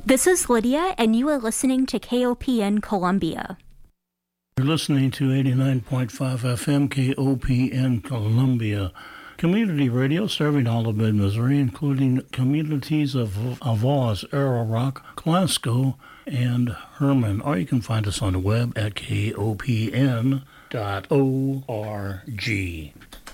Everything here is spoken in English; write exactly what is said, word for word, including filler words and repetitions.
This is Lydia, and you are listening to K O P N Columbia. You're listening to eighty-nine point five F M K O P N Columbia. Community radio serving all of mid-Missouri, including communities of Avoz, Arrow Rock, Glasgow, and Herman. Or you can find us on the web at K O P N dot org.